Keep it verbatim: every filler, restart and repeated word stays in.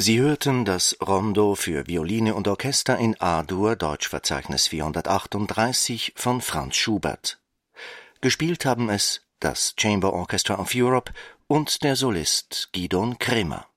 Sie hörten das Rondo für Violine und Orchester in A-Dur, Deutschverzeichnis vierhundertachtunddreißig von Franz Schubert. Gespielt haben es das Chamber Orchestra of Europe und der Solist Gidon Kremer.